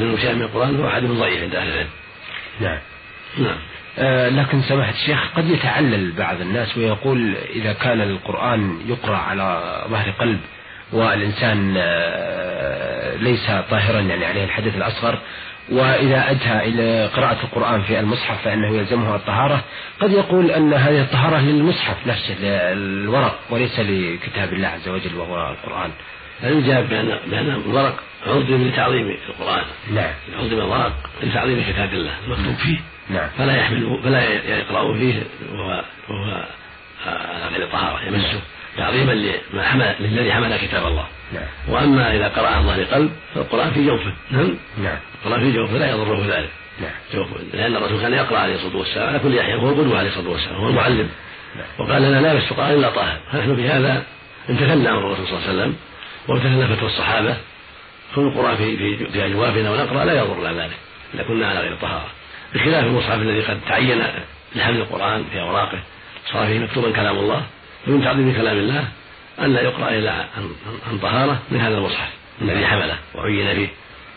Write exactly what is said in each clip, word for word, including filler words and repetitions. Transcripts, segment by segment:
منه شيئا من القرآن فهو حديث ضعيف عند أهل العلم. نعم. نعم. آه لكن سماحة الشيخ قد يتعلل بعض الناس ويقول إذا كان القرآن يقرأ على ظهر قلب والإنسان آه ليس طاهرا يعني عليه الحدث الأصغر، وإذا أدى إلى قراءة القرآن في المصحف فإنه يلزمه الطهارة، قد يقول أن هذه الطهارة للمصحف نفسه الورق وليس لكتاب الله عز وجل وهو القرآن. فالإجابة بأن بأن الورق عظم لتعظيم القرآن. نعم. عظم الورق لتعظيم كتاب الله المكتوب فيه. نعم. فلا يحمل فلا يقرأ فيه وهو وهو على غير طهارة، يمسه تعظيما لما حمل للذي حمل كتاب الله. نعم. وأما إذا قرأ عن ظهر قلب فالقرآن في جوفه. نعم. نعم. القرآن في جوفه لا يضره ذلك. نعم. جوفه. لأن الرسول كان يقرأ عليه الصلاة والسلام على كل أحيان، هو القدوة عليه الصلاة والسلام، هو المعلم. نعم. وقال لنا لا يمس القرآن إلا طاهر. فنحن في هذا امتثلنا أمر الرسول صلى الله عليه وسلم وامتثلنا فتوى الصحابة، كل القرآن في في في أجوافنا ونقرأ لا يضرنا ذلك إذا كنا على غير طهارة، بخلاف المصحف الذي قد تعين لحمل القرآن في أوراقه صار فيه مكتوبا كلام الله، ومن تعظيم كلام الله أن لا يقرأ إلا عن طهارة من هذا المصحف الذي حمله وعين فيه.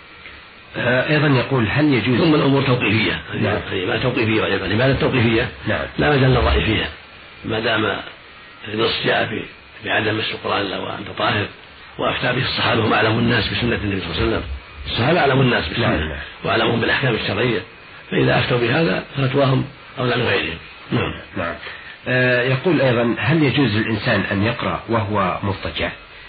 أيضا يقول هل يجوز ثم الأمور توقيفية. نعم. ما توقيفية وجبة لماذا التوقيفية؟ نعم. لا مجال للرأي فيها ما دام النص جاء في بعدم مس القرآن إلا وأنت طاهر، وأفتى به الصحابة هم أعلم الناس بسنة النبي صلى الله عليه وسلم. الصحابة أعلم الناس بالسنة وأعلمهم بالأحكام الشرعية، فإذا أفتوا بهذا فتواهم أولى من غيرهم. نعم. نعم. آه يقول أيضا هل يجوز للإنسان أن يقرأ وهو مضطجع؟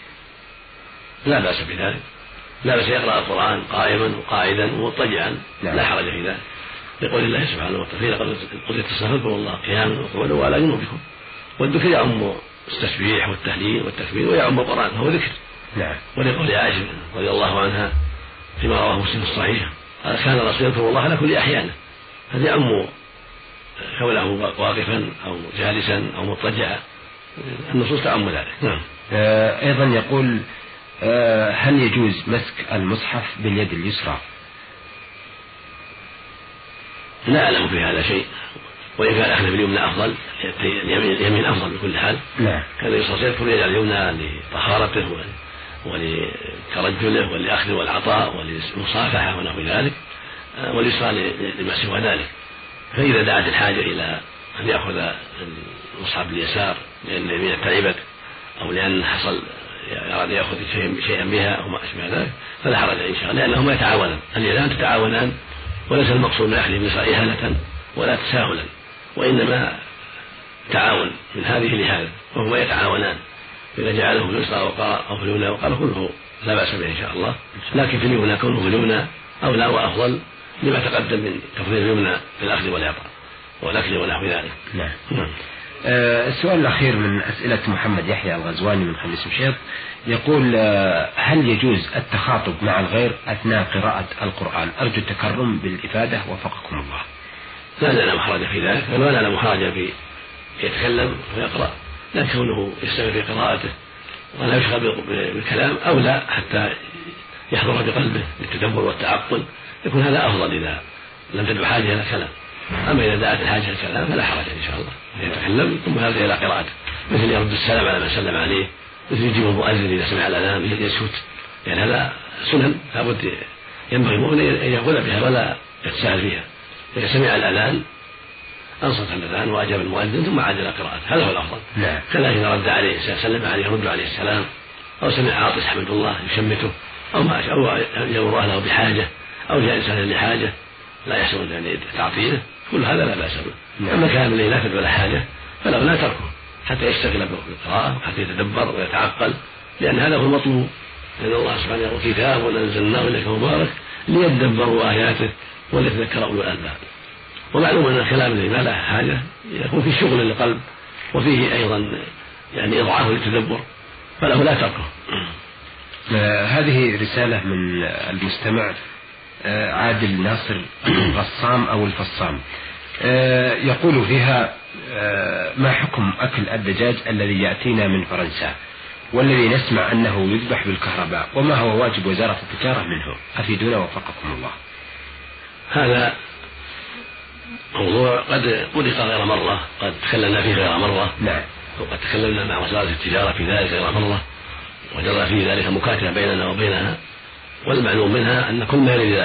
لا بأس بذلك، لا بأس يقرأ القرآن قائما وقاعدا ومضطجعا. نعم. لا حرج في ذلك، لقول الله سبحانه وتعالى قد قضيت الصلاة فاذكروا الله قياما وقعودا وعلى جنوبكم. والذكر يعم التسبيح والتهليل والتكبير ويعم القرآن هو ذكر. نعم. ولقول عائشة رضي الله عنها فيما رواه مسلم الصحيح قال كان الرسول يذكر الله على كل أحيانه، هذا يعم كونه واقفا أو جالسا أو مضطجعا، النصوص تعم ذلك. نعم. آه أيضا يقول آه هل يجوز مسك المصحف باليد اليسرى؟ لا أعلم في هذا شيء، وإن كان أخذ باليمنى أفضل، اليمين أفضل بكل حال. نعم. كان يستطيع يذكر اليد اليمنى لطهارته ولترجله ولأخذ والعطاء وللمصافحة ونحو ذلك، واليسرى لما سوى ذلك. فإذا دعت الحاجة إلى أن يأخذ المصحف باليسار لأن اليمين تعبت أو لأن حصل أراد يأخذ شيئا بها أو ما أشبه ذلك فلا حرج إن شاء الله، لأنهما يتعاونان، اليدان تتعاونان، وليس المقصود من أخذ اليسار إهانة ولا تساهلا، وإنما تعاون من هذه لهذا، وهما يتعاونان. إذا جعله في اليسرى وقرأ أو في اليمنى وقرأ كله لا بأس به إن شاء الله، لكن في اليمنى كونه في اليمنى أولى وأفضل لما تقدم من تفضيل اليمنى في الأخذ والإعطاء والأكل ونحو ذلك. نعم. نعم. آه السؤال الأخير من أسئلة محمد يحيى الغزواني من خميس مشيط يقول آه هل يجوز التخاطب مع الغير أثناء قراءة القرآن؟ أرجو التكرم بالإفادة وفقكم الله. لا نعلم حرج في ذلك، ولا نعلم حرج في يتكلم ويقرأ، لا كونه يستمر في قراءته ولا يشغل بالكلام أو لا حتى يحضر بقلبه للتدبر والتعقل، يكون هذا أفضل إذا لم تدع حاجة إلى كلام. أما إذا دعت الحاجة إلى الكلام فلا حرج إن شاء الله يتكلم ثم هذا إلى قراءته، مثل يرد السلام على من سلم عليه، مثل يجيب المؤذن إذا سمع الأذان يسكت، يعني هذا سنن لابد ينبغي المؤمن أن يقول بها ولا يتساهل فيها. إذا سمع الأذان أنصت الأذان وأجاب المؤذن ثم عاد إلى قراءته، هذا هو الأفضل. نعم. كذلك إذا رد عليه سلم عليه يرد عليه السلام، أو سمع عاطس حمد الله يشمته، أو ما أو يمر أهله بحاجة أو جاء إنسان لحاجة لا يحسن يعني تعطيله، كل هذا لا بأس به. أما كلام الذي لا تدعو ولا حاجة فلا لا تركه حتى يشتغل بالقراءة وحتى يتدبر ويتعقل، لأن هذا هو المطلوب. لأن الله سبحانه يقول كتاب أنزلناه إليك مبارك ليدبروا آياته وليتذكر أولو الألباب. ومعلوم أن الكلام الذي ما له حاجة يكون فيه شغل للقلب وفيه أيضا يعني إضعاف للتدبر، فله لا تركه. آه هذه رسالة من المستمع آه عادل ناصر الغصام أو الفصام، آه يقول فيها آه ما حكم أكل الدجاج الذي يأتينا من فرنسا والذي نسمع أنه يذبح بالكهرباء، وما هو واجب وزارة التجارة منه؟ أفيدونا وفقكم الله. هذا موضوع قد قلق غير مرة، قد تكلمنا فيه غير مرة. نعم. وقد تكلمنا مع وزارة التجارة في ذلك غير مرة، وجرى في ذلك مكاتبة بيننا وبينها، والمعلوم منها أن كل ما يريد